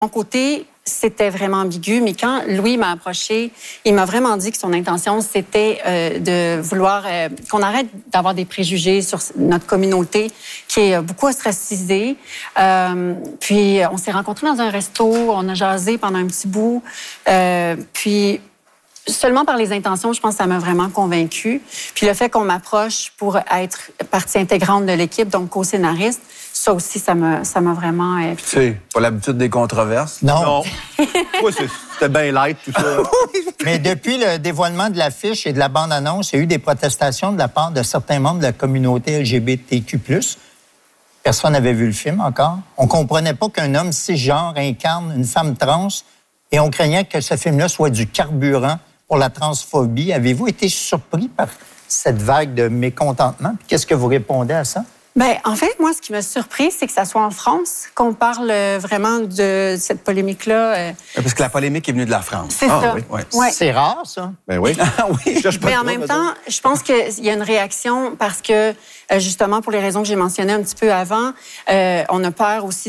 mon côté, c'était vraiment ambigu, mais quand Louis m'a approché, il m'a vraiment dit que son intention, c'était de vouloir qu'on arrête d'avoir des préjugés sur notre communauté qui est beaucoup ostracisée. Puis, on s'est rencontrés dans un resto, on a jasé pendant un petit bout. Puis, seulement par les intentions, je pense que ça m'a vraiment convaincue. Puis, le fait qu'on m'approche pour être partie intégrante de l'équipe, donc co-scénariste, ça aussi, ça m'a vraiment... Tu sais, pas l'habitude des controverses. Non. Oui, c'était bien light, tout ça. Mais depuis le dévoilement de l'affiche et de la bande-annonce, il y a eu des protestations de la part de certains membres de la communauté LGBTQ+. Personne n'avait vu le film encore. On comprenait pas qu'un homme cisgenre incarne une femme trans et on craignait que ce film-là soit du carburant pour la transphobie. Avez-vous été surpris par cette vague de mécontentement? Puis qu'est-ce que vous répondez à ça? Bien, en fait, moi, ce qui m'a surpris, c'est que ça soit en France qu'on parle vraiment de cette polémique-là. Parce que la polémique est venue de la France. C'est ça. Oui, oui. Ouais. C'est rare, ça. Ben oui. Oui. Mais en même temps, je pense qu'il y a une réaction parce que, justement, pour les raisons que j'ai mentionnées un petit peu avant, on a peur aussi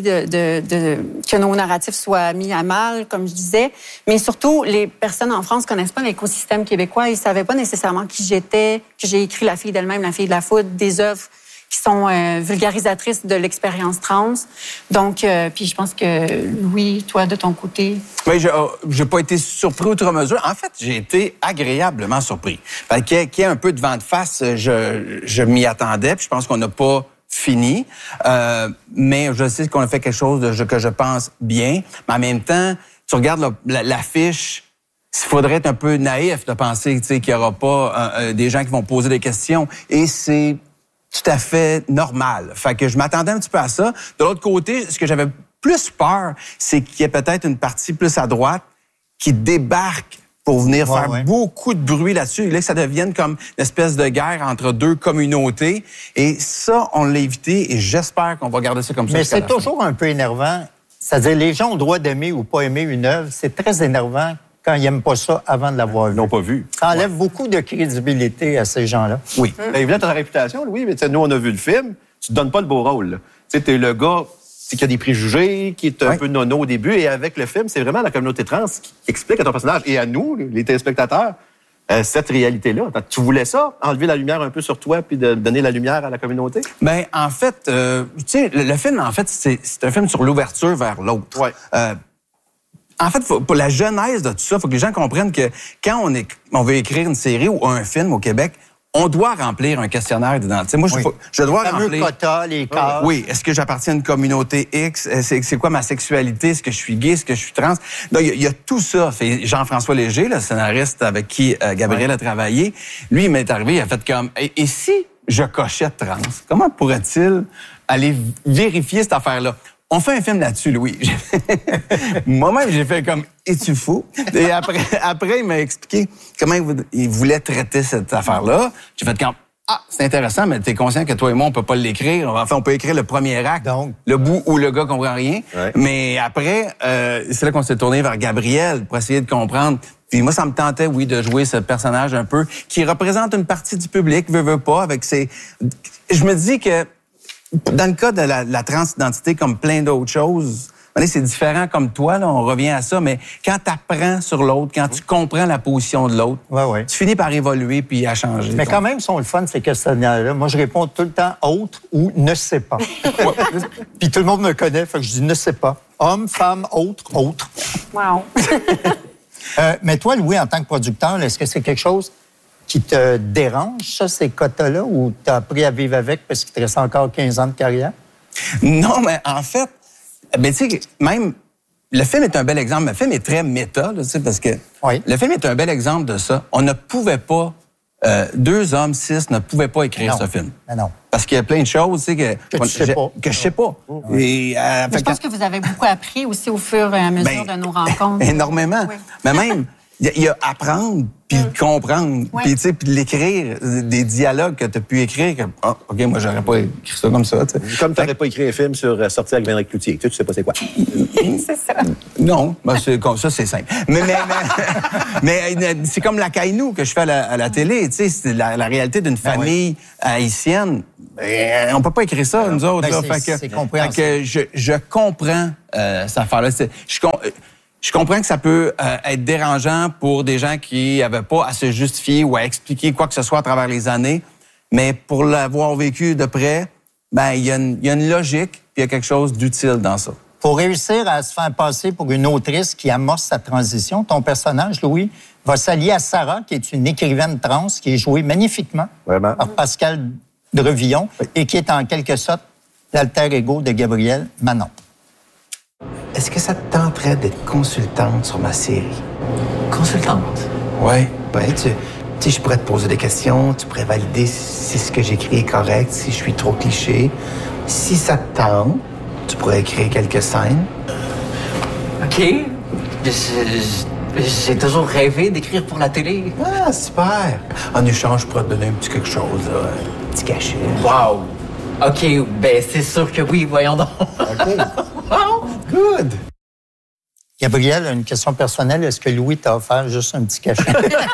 que nos narratifs soient mis à mal, comme je disais. Mais surtout, les personnes en France connaissent pas l'écosystème québécois. Ils savaient pas nécessairement qui j'étais, que j'ai écrit La fille d'elle-même, La fille de la foudre, des œuvres qui sont vulgarisatrices de l'expérience trans. Donc, puis je pense que, Louis, toi, de ton côté... Oui, j'ai pas été surpris outre mesure. En fait, j'ai été agréablement surpris. Qu'il y ait un peu de vent de face, je m'y attendais, puis je pense qu'on n'a pas fini. Mais je sais qu'on a fait quelque chose que je pense bien. Mais en même temps, tu regardes l'affiche... Il faudrait être un peu naïf de penser qu'il n'y aura pas des gens qui vont poser des questions. Et c'est tout à fait normal. Fait que je m'attendais un petit peu à ça. De l'autre côté, ce que j'avais plus peur, c'est qu'il y ait peut-être une partie plus à droite qui débarque pour venir faire beaucoup de bruit là-dessus. Et là, que ça devienne comme une espèce de guerre entre deux communautés. Et ça, on l'a évité et j'espère qu'on va garder ça comme ça. Mais c'est toujours un peu énervant. C'est-à-dire, les gens ont le droit d'aimer ou pas aimer une œuvre. C'est très énervant quand ils n'aiment pas ça avant de l'avoir vu. Ils n'ont pas vu. Ça enlève beaucoup de crédibilité à ces gens-là. Oui. Évidemment, ta réputation, Louis, mais nous, on a vu le film, tu te donnes pas le beau rôle. Tu sais, t'es le gars qui a des préjugés, qui est un peu nono au début, et avec le film, c'est vraiment la communauté trans qui explique à ton personnage et à nous, les téléspectateurs, cette réalité-là. Tu voulais ça, enlever la lumière un peu sur toi puis de donner la lumière à la communauté? Bien, en fait, tu sais, le film, en fait, c'est un film sur l'ouverture vers l'autre. Ouais. En fait, pour la genèse de tout ça, il faut que les gens comprennent que quand on veut écrire une série ou un film au Québec, on doit remplir un questionnaire d'identité. Moi, je dois remplir... quota, les cases. Oui. Est-ce que j'appartiens à une communauté X? C'est quoi ma sexualité? Est-ce que je suis gay? Est-ce que je suis trans? Donc, il y a tout ça. Jean-François Léger, le scénariste avec qui Gabriel a travaillé, lui, il m'est arrivé, il a fait comme... Et si je cochais trans? Comment pourrait-il aller vérifier cette affaire-là? On fait un film là-dessus, Louis. Moi-même, j'ai fait comme « Es-tu fou? » Et après, il m'a expliqué comment il voulait traiter cette affaire-là. J'ai fait comme « Ah, c'est intéressant, mais t'es conscient que toi et moi, on peut pas l'écrire. Enfin, on peut écrire le premier acte, donc le bout où le gars comprend rien. Ouais. Mais après, c'est là qu'on s'est tourné vers Gabriel pour essayer de comprendre. Puis moi, ça me tentait, oui, de jouer ce personnage un peu qui représente une partie du public, veut pas, avec ses... Je me dis que dans le cas de la transidentité, comme plein d'autres choses, c'est différent comme toi, là, on revient à ça, mais quand tu apprends sur l'autre, quand tu comprends la position de l'autre, tu finis par évoluer puis à changer. Mais quand même, sont le fun, ces questionnaires-là. Moi, je réponds tout le temps « autre » ou « ne sais pas ». Puis tout le monde me connaît, fait que je dis « ne sais pas ». Homme, femme, autre. Wow! Mais toi, Louis, en tant que producteur, est-ce que c'est quelque chose qui te dérange, ça, ces quotas-là, ou tu as appris à vivre avec parce qu'il te reste encore 15 ans de carrière? Non, mais en fait, tu sais, même, le film est un bel exemple. Le film est très méta, tu sais, parce que le film est un bel exemple de ça. On ne pouvait pas, deux hommes, cis, ne pouvaient pas écrire ce film. Mais non. Parce qu'il y a plein de choses, tu sais, que je sais pas. Et, mais je pense que vous avez beaucoup appris aussi au fur et à mesure de nos rencontres. Énormément. Oui. Mais même, il y a apprendre, puis comprendre, puis tu sais, puis l'écrire, des dialogues que tu as pu écrire, que, OK, moi, j'aurais pas écrit ça comme ça, tu sais. Comme tu n'aurais pas écrit un film sur Sortir avec Véronique Cloutier. Tu sais pas c'est quoi. C'est ça. Non, c'est comme ça, c'est simple. Mais c'est comme la Caïnou que je fais à la télé, tu sais, c'est la réalité d'une famille haïtienne. On peut pas écrire ça, nous autres. Ben, là. c'est compréhensible. Fait que je comprends cette affaire-là. Je comprends que ça peut être dérangeant pour des gens qui n'avaient pas à se justifier ou à expliquer quoi que ce soit à travers les années, mais pour l'avoir vécu de près, ben il y a une logique, puis il y a quelque chose d'utile dans ça. Pour réussir à se faire passer pour une autrice qui amorce sa transition, ton personnage, Louis, va s'allier à Sarah, qui est une écrivaine trans, qui est jouée magnifiquement Vraiment. par Pascal Drevillon et qui est en quelque sorte l'alter ego de Gabrielle Manon. Est-ce que ça te tenterait d'être consultante sur ma série? Consultante. Ouais. Ben, tu sais, je pourrais te poser des questions, tu pourrais valider si ce que j'écris est correct, si je suis trop cliché. Si ça te tente, tu pourrais écrire quelques scènes. OK. J'ai toujours rêvé d'écrire pour la télé. Ah, super! En échange, je pourrais te donner un petit quelque chose, là, un petit cachet. Wow. OK, ben c'est sûr que oui, voyons donc. OK. Wow. Good! Gabrielle, une question personnelle. Est-ce que Louis t'a offert juste un petit cachet?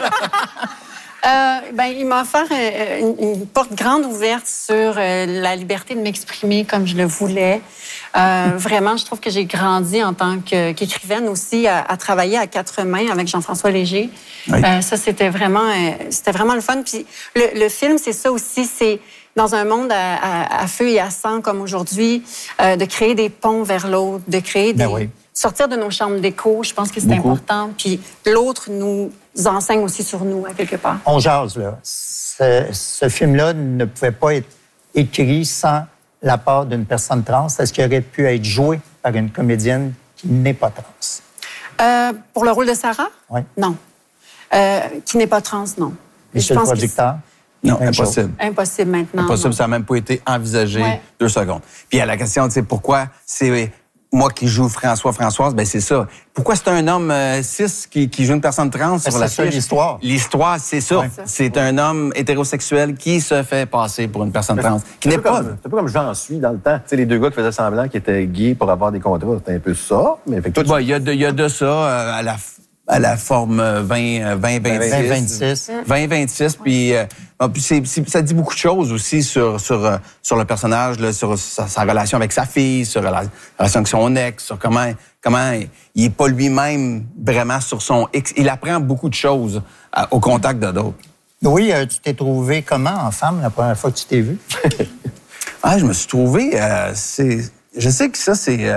Il m'a offert une porte grande ouverte sur la liberté de m'exprimer comme je le voulais. Vraiment, je trouve que j'ai grandi en tant qu'écrivaine aussi à travailler à quatre mains avec Jean-François Léger. Oui. Ça, c'était vraiment le fun. Puis le film, c'est ça aussi, c'est dans un monde à feu et à sang comme aujourd'hui, de créer des ponts vers l'autre, de créer des... Ben oui. Sortir de nos chambres d'écho, je pense que c'est important. Puis l'autre nous enseigne aussi sur nous, à quelque part. On jase, là. Ce film-là ne pouvait pas être écrit sans la part d'une personne trans. Est-ce qu'il aurait pu être joué par une comédienne qui n'est pas trans? Pour le rôle de Sarah? Oui. Non. Qui n'est pas trans, non. Monsieur le producteur? Non, Même chose. impossible. Impossible maintenant. Impossible, non. ça n'a même pas été envisagé Ouais. 2 secondes. Puis à la question, tu sais, pourquoi c'est moi qui joue Françoise, ben c'est ça. Pourquoi c'est un homme cis qui joue une personne trans sur la c'est ça, fiche? l'histoire. L'histoire, c'est ça. Ouais. C'est un homme hétérosexuel qui se fait passer pour une personne trans, qui n'est pas... C'est un peu comme j'en suis dans le temps. Tu sais, les deux gars qui faisaient semblant qu'ils étaient gays pour avoir des contrats, c'était un peu ça. Mais fait que toi, Ouais, il y a de ça à la forme 20-26. 20-26, puis ça dit beaucoup de choses aussi sur le personnage, là, sur sa relation avec sa fille, sur la relation avec son ex, sur comment il est pas lui-même vraiment sur son X. Il apprend beaucoup de choses au contact de d'autres. Oui, tu t'es trouvé comment en femme la première fois que tu t'es vu? Je me suis trouvé... je sais que ça,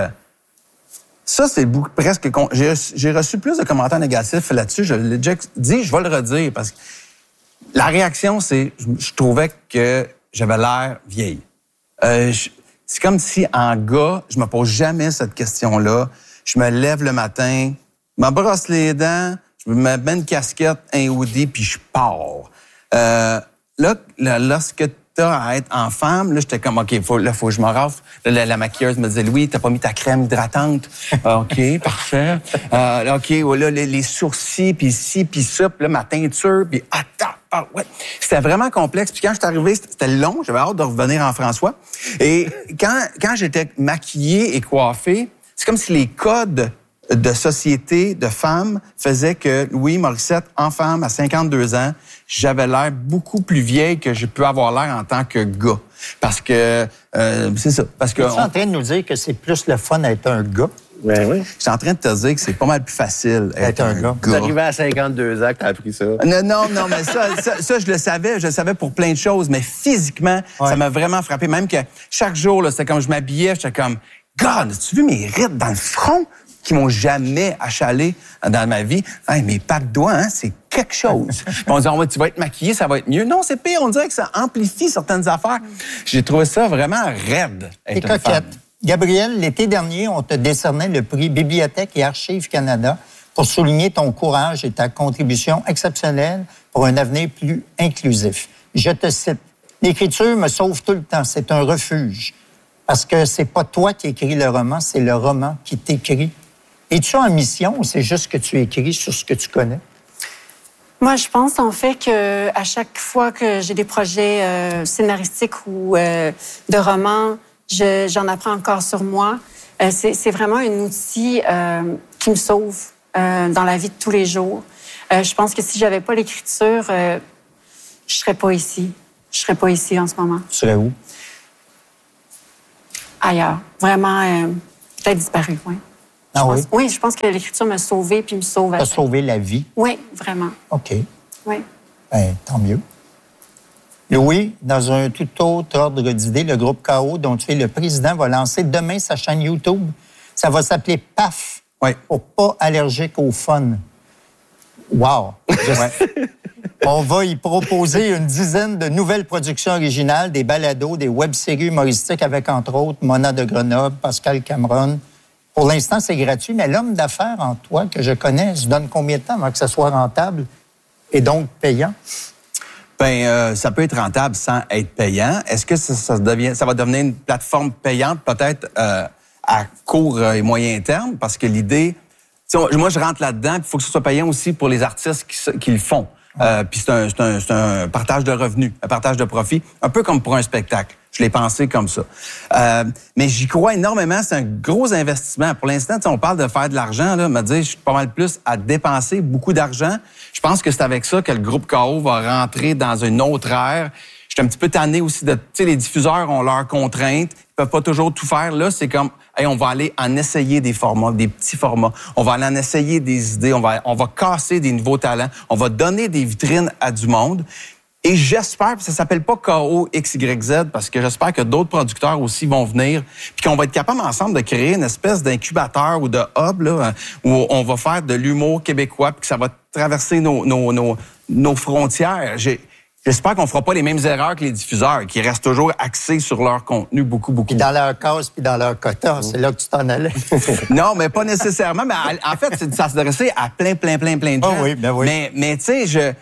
c'est presque... J'ai reçu plus de commentaires négatifs là-dessus. Je l'ai déjà dit, je vais le redire, parce que la réaction, c'est... Je trouvais que j'avais l'air vieille. C'est comme si, en gars, je me pose jamais cette question-là. Je me lève le matin, je me brosse les dents, je me mets une casquette, un hoodie, puis je pars. Lorsque t'as à être en femme, là, j'étais comme, OK, faut que je me rafle. Là, la maquilleuse me disait, Louis, t'as pas mis ta crème hydratante. OK, parfait. OK, là, les sourcils, puis ci, puis ça, puis là, ma teinture, puis attends, ouais. C'était vraiment complexe. Puis quand je suis arrivé, c'était long, j'avais hâte de revenir en François. Et quand j'étais maquillé et coiffé, c'est comme si les codes de société, de femmes, faisaient que Louis Morissette, en femme, à 52 ans, j'avais l'air beaucoup plus vieille que j'ai pu avoir l'air en tant que gars. Parce que, c'est ça. Parce que... Tu es en train de nous dire que c'est plus le fun d'être un gars? oui. Je suis en train de te dire que c'est pas mal plus facile Être un gars. T'es arrivé à 52 ans que t'as appris ça. Non, mais ça, je le savais pour plein de choses, mais physiquement, ça m'a vraiment frappé. Même que chaque jour, là, c'était comme je m'habillais, j'étais comme, God, as-tu vu mes rides dans le front qui m'ont jamais achalé dans ma vie? Hey, mes pattes de doigts, c'est quelque chose. Puis on dit, tu vas être maquillée, ça va être mieux. Non, c'est pire, on dirait que ça amplifie certaines affaires. J'ai trouvé ça vraiment raide. T'es coquette. Gabrielle, l'été dernier, on te décernait le prix Bibliothèque et Archives Canada pour souligner ton courage et ta contribution exceptionnelle pour un avenir plus inclusif. Je te cite, « L'écriture me sauve tout le temps, c'est un refuge. Parce que c'est pas toi qui écris le roman, c'est le roman qui t'écrit. Es-tu en mission ou c'est juste que tu écris sur ce que tu connais? » Moi, je pense en fait que à chaque fois que j'ai des projets scénaristiques ou de romans, j'en apprends encore sur moi. C'est vraiment un outil qui me sauve dans la vie de tous les jours. Je pense que si j'avais pas l'écriture, je serais pas ici. Je serais pas ici en ce moment. Tu serais où? Ailleurs. Vraiment, peut-être disparu, oui. Ah oui? Oui, je pense que l'écriture m'a sauvée puis me sauve. T'as sauvé la vie. Oui, vraiment. OK. Oui. Ben, tant mieux. Louis, dans un tout autre ordre d'idées, le groupe KO, dont tu es le président, va lancer demain sa chaîne YouTube. Ça va s'appeler PAF, pour pas allergique au fun. Wow! On va y proposer une dizaine de nouvelles productions originales, des balados, des web-séries humoristiques avec, entre autres, Mona de Grenoble, Pascal Cameron. Pour l'instant, c'est gratuit, mais l'homme d'affaires en toi que je connais se donne combien de temps avant que ça soit rentable et donc payant? Ben, ça peut être rentable sans être payant. Est-ce que ça va devenir une plateforme payante peut-être à court et moyen terme? Parce que l'idée, moi, je rentre là-dedans, il faut que ce soit payant aussi pour les artistes qui le font. Puis c'est un partage de revenus, un partage de profit, un peu comme pour un spectacle. Je l'ai pensé comme ça. Mais j'y crois énormément. C'est un gros investissement. Pour l'instant, on parle de faire de l'argent. Là, me dire, je suis pas mal plus à dépenser beaucoup d'argent. Je pense que c'est avec ça que le groupe KO va rentrer dans une autre ère. Je suis un petit peu tanné aussi de... Tu sais, les diffuseurs ont leurs contraintes. Ils peuvent pas toujours tout faire. Là, c'est comme... Hey, on va aller en essayer des formats, des petits formats. On va aller en essayer des idées. On va casser des nouveaux talents. On va donner des vitrines à du monde. Et j'espère, puis ça s'appelle pas KO XYZ, parce que j'espère que d'autres producteurs aussi vont venir, puis qu'on va être capable ensemble de créer une espèce d'incubateur ou de hub là, où on va faire de l'humour québécois, puis que ça va traverser nos frontières. J'espère qu'on fera pas les mêmes erreurs que les diffuseurs, qui restent toujours axés sur leur contenu beaucoup. Puis dans leur case, puis dans leur quota, c'est là que tu t'en allais. Non, mais pas nécessairement. Mais en fait, c'est de s'adresser à plein de gens. oui, ben oui. Mais tu sais,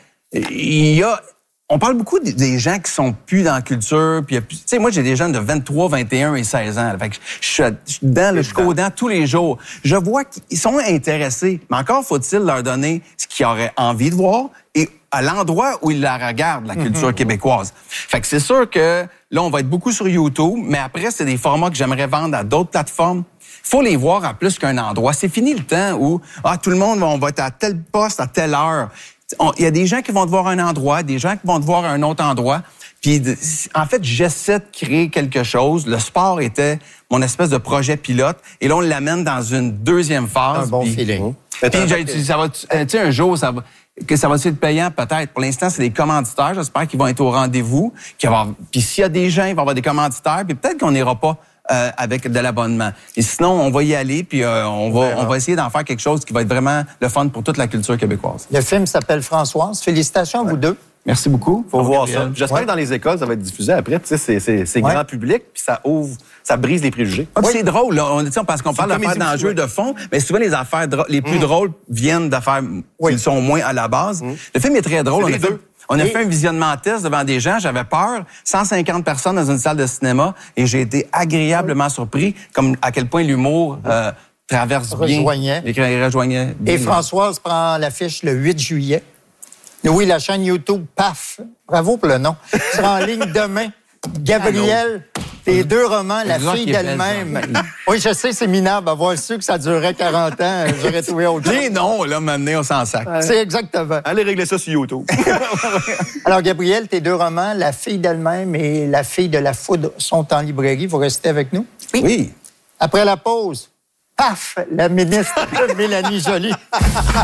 on parle beaucoup des gens qui sont plus dans la culture. Puis, tu sais, moi, j'ai des jeunes de 23, 21 et 16 ans. Là, fait que je suis jusqu'aux dents tous les jours. Je vois qu'ils sont intéressés. Mais encore faut-il leur donner ce qu'ils auraient envie de voir et à l'endroit où ils la regardent, la culture québécoise. Fait que c'est sûr que là, on va être beaucoup sur YouTube. Mais après, c'est des formats que j'aimerais vendre à d'autres plateformes. Faut les voir à plus qu'un endroit. C'est fini le temps où tout le monde, on va être à tel poste, à telle heure. Il y a des gens qui vont te voir à un endroit, des gens qui vont te voir à un autre endroit. Puis, en fait, j'essaie de créer quelque chose. Le sport était mon espèce de projet pilote. Et là, on l'amène dans une deuxième phase. Un bon feeling. Puis, ça va, tu sais, un jour, ça va être payant peut-être. Pour l'instant, c'est des commanditaires. J'espère qu'ils vont être au rendez-vous. Puis, s'il y a des gens, il va y avoir des commanditaires. Puis, peut-être qu'on n'ira pas avec de l'abonnement. Et sinon, on va y aller, puis on va essayer d'en faire quelque chose qui va être vraiment le fun pour toute la culture québécoise. Le film s'appelle Françoise. Félicitations à vous deux. Merci beaucoup. Faut voir ça. J'espère que dans les écoles, ça va être diffusé après. Tu sais, c'est grand public, puis ça brise les préjugés. C'est drôle, là. Parce qu'on parle d'affaires d'enjeux de fond, mais souvent les affaires les plus drôles viennent d'affaires qui sont moins à la base. Le film est très drôle. On a fait un visionnement test devant des gens. J'avais peur. 150 personnes dans une salle de cinéma. Et j'ai été agréablement surpris, comme à quel point l'humour traverse bien. Rejoignait. Et Françoise prend l'affiche le 8 juillet. Oui, la chaîne YouTube PAF. Bravo pour le nom. Sera en ligne demain. Gabriel, tes deux romans, La fille d'elle-même. Oui, je sais, c'est minable. Avoir su que ça durait 40 ans, j'aurais trouvé autre chose. Non, là, maintenant, on s'en sac. C'est exactement. Allez régler ça sur YouTube. Alors, Gabriel, tes deux romans, La fille d'elle-même et La fille de la foudre, sont en librairie. Vous restez avec nous? Oui. Après la pause, paf, la ministre Mélanie Joly.